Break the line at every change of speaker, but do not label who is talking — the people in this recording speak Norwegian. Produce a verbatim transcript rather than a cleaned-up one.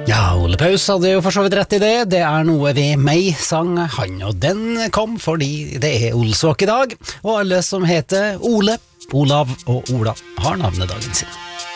Ja, Ole Paus hadde jo for så vidt rett i det. Det er noe ved meg, sang han, og den kom fordi det er Olsvåk i dag, og alle som heter Ole, Olav og Ola har navnedagen sin.